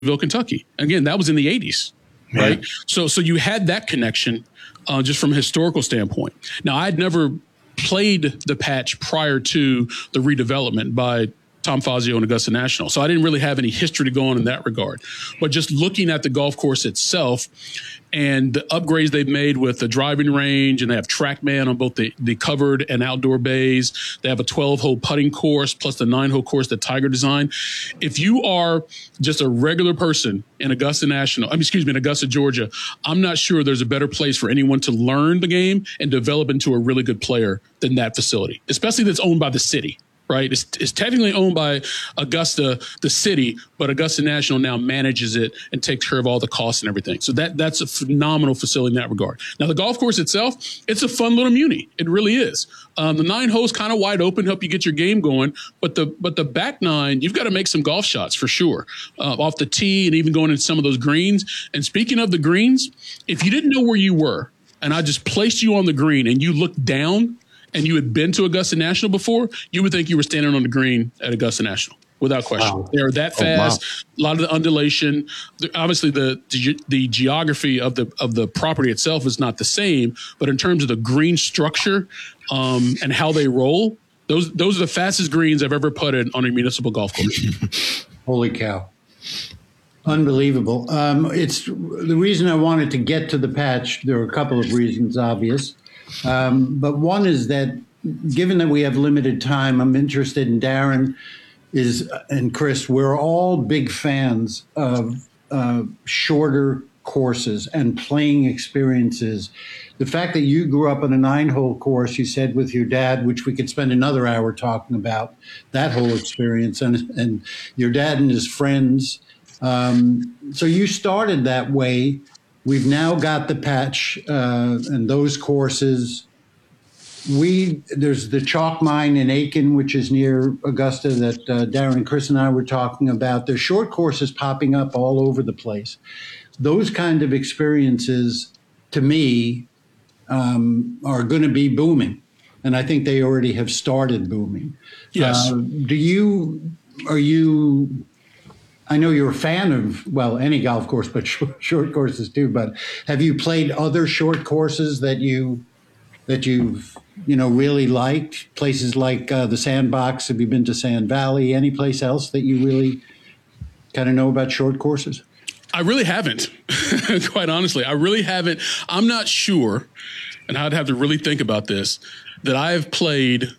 Kentucky. Again, that was in the 80s, right? Yeah. So you had that connection just from a historical standpoint. Now, I'd never played the patch prior to the redevelopment by Tom Fazio and Augusta National. So I didn't really have any history to go on in that regard. But just looking at the golf course itself and the upgrades they've made with the driving range, and they have TrackMan on both the covered and outdoor bays. They have a 12-hole putting course plus the 9-hole course that Tiger designed. If you are just a regular person in Augusta, Georgia, I'm not sure there's a better place for anyone to learn the game and develop into a really good player than that facility, especially that's owned by the city. Right. It's technically owned by Augusta, the city, but Augusta National now manages it and takes care of all the costs and everything. So that's a phenomenal facility in that regard. Now, the golf course itself, it's a fun little muni. It really is. The 9 holes kind of wide open, help you get your game going. But the back 9, you've got to make some golf shots for sure, off the tee and even going into some of those greens. And speaking of the greens, if you didn't know where you were and I just placed you on the green and you looked down, and you had been to Augusta National before, you would think you were standing on the green at Augusta National, without question. Wow. They're that fast. Wow. A lot of the undulation. Obviously, the geography of the property itself is not the same, but in terms of the green structure and how they roll, those are the fastest greens I've ever putted on a municipal golf course. Holy cow. Unbelievable. It's the reason I wanted to get to the patch. There are a couple of reasons, obvious. But one is that given that we have limited time, I'm interested in Darren and Chris. We're all big fans of shorter courses and playing experiences. The fact that you grew up on a 9-hole course, you said with your dad, which we could spend another hour talking about that whole experience, and your dad and his friends. So you started that way. We've now got the patch and those courses. There's the chalk mine in Aiken, which is near Augusta, that Darren and Chris and I were talking about. There's short courses popping up all over the place. Those kind of experiences, to me, are going to be booming, and I think they already have started booming. Yes. I know you're a fan of, well, any golf course, but short courses too. But have you played other short courses that you've really liked? Places like the Sandbox. Have you been to Sand Valley? Any place else that you really kind of know about short courses? I really haven't, quite honestly. I really haven't. I'm not sure, and I'd have to really think about this, that I have played.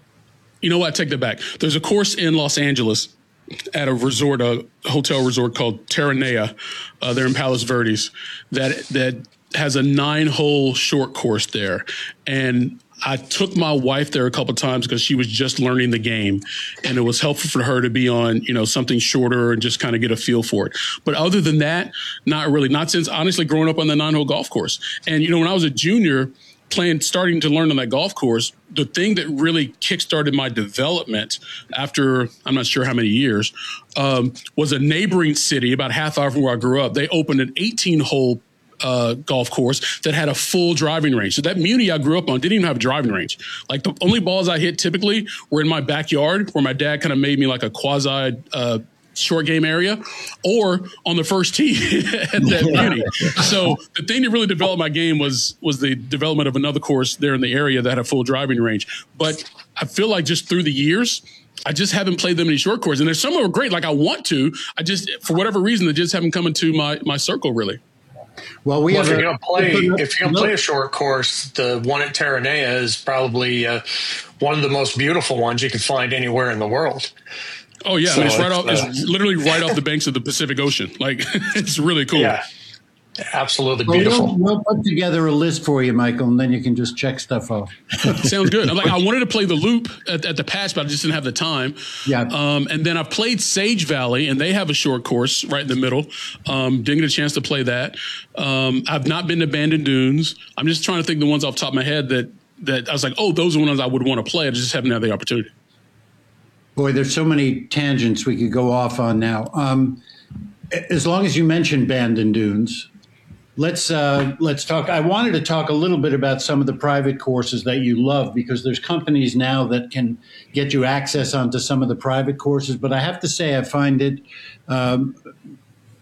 You know what? I take that back. There's a course in Los Angeles at a resort, a hotel resort called Terranea, there in Palos Verdes, that has a 9-hole short course there. And I took my wife there a couple of times because she was just learning the game, and it was helpful for her to be on, something shorter and just kind of get a feel for it. But other than that, not really, not since honestly growing up on the 9-hole golf course. And, when I was a junior, starting to learn on that golf course, the thing that really kickstarted my development after I'm not sure how many years was a neighboring city about half hour from where I grew up. They opened an 18-hole golf course that had a full driving range. So that muni I grew up on didn't even have a driving range. Like the only balls I hit typically were in my backyard, where my dad kind of made me like a quasi short game area, or on the first tee at that muni. So the thing that really developed my game was the development of another course there in the area that had a full driving range. But I feel like just through the years, I just haven't played them many short courses. And there's some that are great. Like I want to, I just, for whatever reason, they just haven't come into my circle really. Well, if you're going to play a short course, the one at Terranea is probably one of the most beautiful ones you can find anywhere in the world. Oh yeah, so it's literally right off the banks of the Pacific Ocean. Like it's really cool. Yeah, absolutely beautiful. We'll put together a list for you, Michael, and then you can just check stuff off. Sounds good. I wanted to play the Loop at the patch, but I just didn't have the time. Yeah. And then I played Sage Valley, and they have a short course right in the middle. Didn't get a chance to play that. I've not been to Bandon Dunes. I'm just trying to think the ones off the top of my head that I was like, oh, those are ones I would want to play. I just haven't had the opportunity. Boy, there's so many tangents we could go off on now. As long as you mention Bandon Dunes, let's talk. I wanted to talk a little bit about some of the private courses that you love, because there's companies now that can get you access onto some of the private courses. But I have to say, I find it